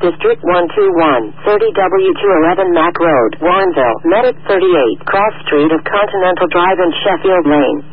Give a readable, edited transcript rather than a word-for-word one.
District 121, 30W211 Mac Road, Warrenville, Medic 38, Cross Street of Continental Drive and Sheffield Lane.